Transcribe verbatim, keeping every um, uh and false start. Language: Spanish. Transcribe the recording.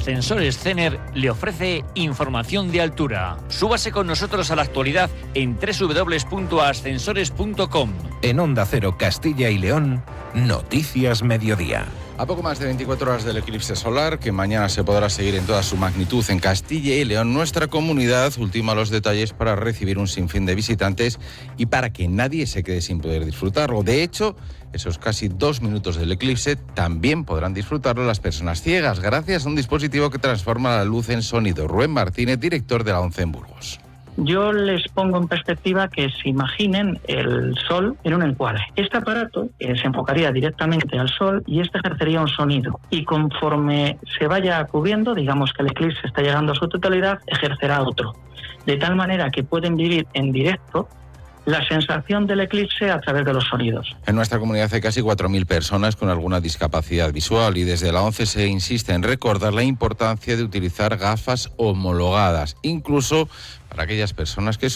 Ascensores Cener le ofrece información de altura. Súbase con nosotros a la actualidad en doble u doble u doble u punto ascensores punto com. En Onda Cero Castilla y León, Noticias Mediodía. A poco más de veinticuatro horas del eclipse solar, que mañana se podrá seguir en toda su magnitud en Castilla y León, nuestra comunidad ultima los detalles para recibir un sinfín de visitantes y para que nadie se quede sin poder disfrutarlo. De hecho, esos casi dos minutos del eclipse también podrán disfrutarlo las personas ciegas, gracias a un dispositivo que transforma la luz en sonido. Rubén Martínez, director de la ONCE en Burgos. Yo les pongo en perspectiva que se imaginen el sol en un encuadre. Este aparato eh, se enfocaría directamente al sol y este ejercería un sonido. Y conforme se vaya cubriendo, digamos que el eclipse está llegando a su totalidad, ejercerá otro. De tal manera que pueden vivir en directo la sensación del eclipse a través de los sonidos. En nuestra comunidad hay casi cuatro mil personas con alguna discapacidad visual y desde la ONCE se insiste en recordar la importancia de utilizar gafas homologadas, incluso para aquellas personas que